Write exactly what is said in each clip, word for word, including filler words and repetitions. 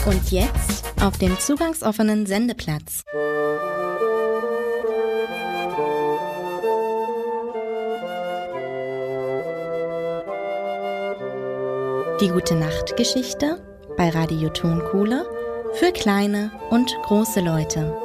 Und jetzt auf dem zugangsoffenen Sendeplatz. Die Gute-Nacht-Geschichte bei Radio Tonkuhle für kleine und große Leute.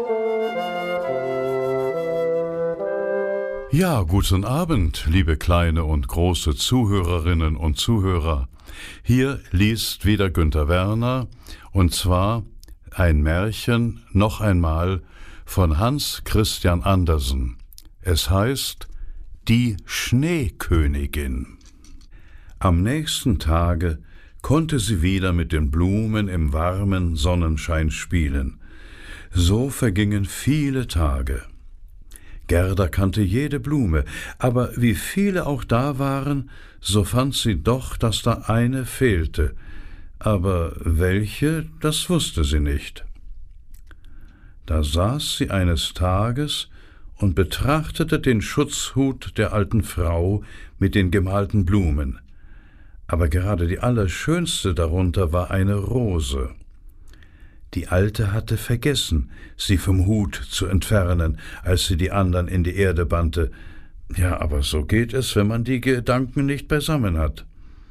Ja, guten Abend, liebe kleine und große Zuhörerinnen und Zuhörer. Hier liest wieder Günther Werner, und zwar ein Märchen noch einmal von Hans Christian Andersen. Es heißt Die Schneekönigin. Am nächsten Tage konnte sie wieder mit den Blumen im warmen Sonnenschein spielen. So vergingen viele Tage. Gerda kannte jede Blume, aber wie viele auch da waren, so fand sie doch, dass da eine fehlte. Aber welche, das wusste sie nicht. Da saß sie eines Tages und betrachtete den Schutzhut der alten Frau mit den gemalten Blumen. Aber gerade die allerschönste darunter war eine Rose. Die Alte hatte vergessen, sie vom Hut zu entfernen, als sie die anderen in die Erde bannte. Ja, aber so geht es, wenn man die Gedanken nicht beisammen hat.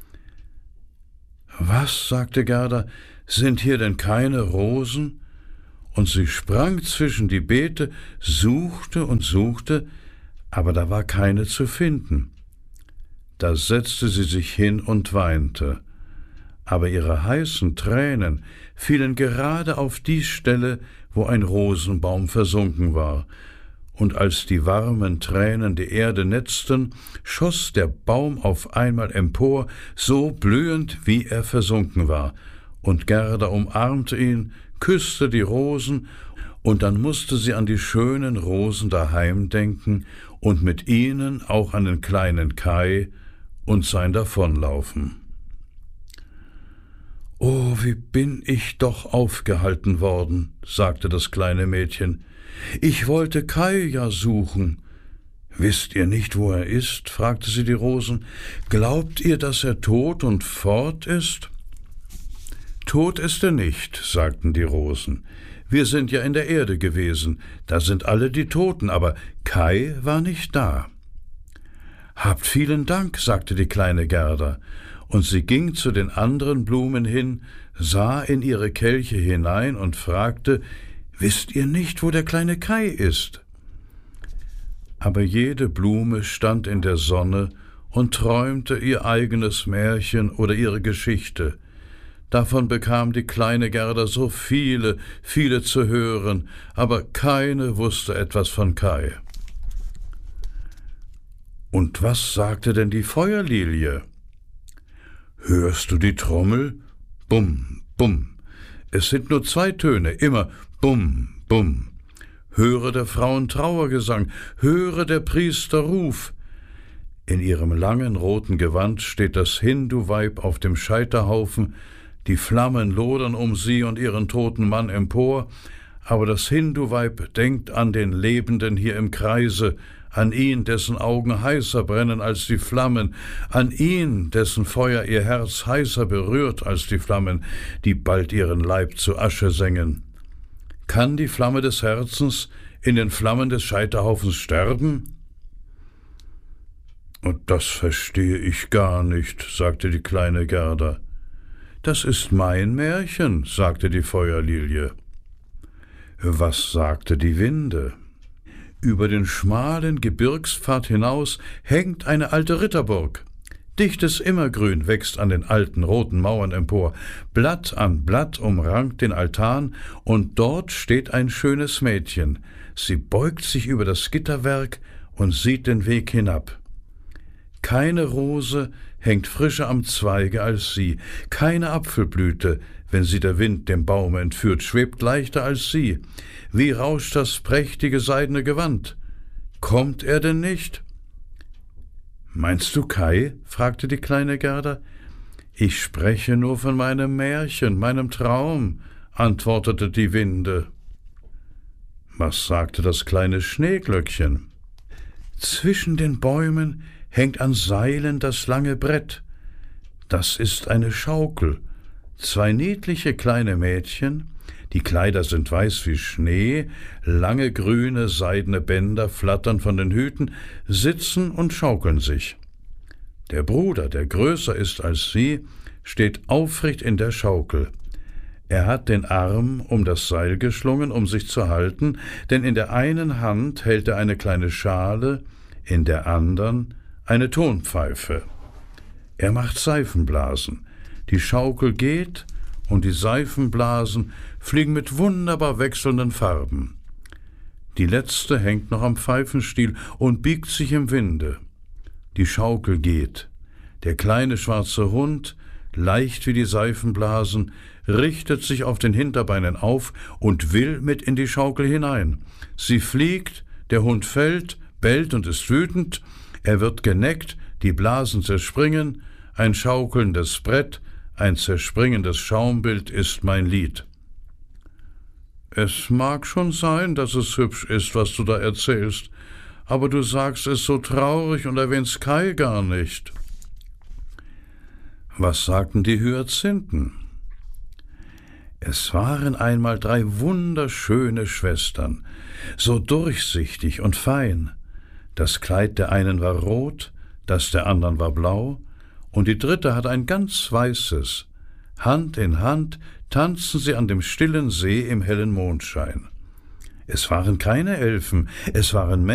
»Was«, sagte Gerda, »sind hier denn keine Rosen?« Und sie sprang zwischen die Beete, suchte und suchte, aber da war keine zu finden. Da setzte sie sich hin und weinte. Aber ihre heißen Tränen fielen gerade auf die Stelle, wo ein Rosenbaum versunken war. Und als die warmen Tränen die Erde netzten, schoss der Baum auf einmal empor, so blühend, wie er versunken war. Und Gerda umarmte ihn, küsste die Rosen, und dann musste sie an die schönen Rosen daheim denken und mit ihnen auch an den kleinen Kai und sein Davonlaufen. »Oh, wie bin ich doch aufgehalten worden«, sagte das kleine Mädchen. »Ich wollte Kai ja suchen.« »Wisst ihr nicht, wo er ist?« fragte sie die Rosen. »Glaubt ihr, dass er tot und fort ist?« »Tot ist er nicht«, sagten die Rosen. »Wir sind ja in der Erde gewesen, da sind alle die Toten, aber Kai war nicht da.« »Habt vielen Dank«, sagte die kleine Gerda. Und sie ging zu den anderen Blumen hin, sah in ihre Kelche hinein und fragte, »Wisst ihr nicht, wo der kleine Kai ist?« Aber jede Blume stand in der Sonne und träumte ihr eigenes Märchen oder ihre Geschichte. Davon bekam die kleine Gerda so viele, viele zu hören, aber keine wusste etwas von Kai. Und was sagte denn die Feuerlilie? »Hörst du die Trommel? Bum, bum. Es sind nur zwei Töne, immer bum, bum. Höre der Frauen Trauergesang, höre der Priester Ruf. In ihrem langen roten Gewand steht das Hindu-Weib auf dem Scheiterhaufen, die Flammen lodern um sie und ihren toten Mann empor, aber das Hindu-Weib denkt an den Lebenden hier im Kreise, an ihn, dessen Augen heißer brennen als die Flammen, an ihn, dessen Feuer ihr Herz heißer berührt als die Flammen, die bald ihren Leib zu Asche sengen. Kann die Flamme des Herzens in den Flammen des Scheiterhaufens sterben?« »Und das verstehe ich gar nicht«, sagte die kleine Gerda. »Das ist mein Märchen«, sagte die Feuerlilie. Was sagte die Winde? Über den schmalen Gebirgspfad hinaus hängt eine alte Ritterburg. Dichtes Immergrün wächst an den alten roten Mauern empor. Blatt an Blatt umrankt den Altan, und dort steht ein schönes Mädchen. Sie beugt sich über das Gitterwerk und sieht den Weg hinab. Keine Rose hängt frischer am Zweige als sie, keine Apfelblüte, wenn sie der Wind dem Baume entführt, schwebt leichter als sie. Wie rauscht das prächtige seidene Gewand? Kommt er denn nicht?« »Meinst du Kai?« fragte die kleine Gerda. »Ich spreche nur von meinem Märchen, meinem Traum«, antwortete die Winde. Was sagte das kleine Schneeglöckchen? »Zwischen den Bäumen hängt an Seilen das lange Brett. Das ist eine Schaukel. Zwei niedliche kleine Mädchen, die Kleider sind weiß wie Schnee, lange grüne seidene Bänder flattern von den Hüten, sitzen und schaukeln sich. Der Bruder, der größer ist als sie, steht aufrecht in der Schaukel. Er hat den Arm um das Seil geschlungen, um sich zu halten, denn in der einen Hand hält er eine kleine Schale, in der anderen eine Tonpfeife. Er macht Seifenblasen. Die Schaukel geht und die Seifenblasen fliegen mit wunderbar wechselnden Farben. Die letzte hängt noch am Pfeifenstiel und biegt sich im Winde. Die Schaukel geht. Der kleine schwarze Hund, leicht wie die Seifenblasen, richtet sich auf den Hinterbeinen auf und will mit in die Schaukel hinein. Sie fliegt, der Hund fällt, bellt und ist wütend, er wird geneckt, die Blasen zerspringen, ein schaukelndes Brett, ein zerspringendes Schaumbild ist mein Lied. Es mag schon sein, dass es hübsch ist, was du da erzählst, aber du sagst es so traurig und erwähnst Kai gar nicht. Was sagten die Hyazinthen? Es waren einmal drei wunderschöne Schwestern, so durchsichtig und fein. Das Kleid der einen war rot, das der anderen war blau, und die dritte hat ein ganz weißes. Hand in Hand tanzen sie an dem stillen See im hellen Mondschein. Es waren keine Elfen, es waren Menschen,